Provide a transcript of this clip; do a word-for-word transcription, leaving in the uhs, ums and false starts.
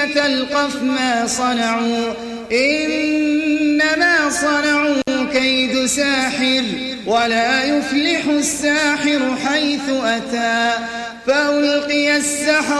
تلقف ما صنعوا إنما صنعوا كيد ساحر ولا يفلح الساحر حيث أتى فألقي السحرة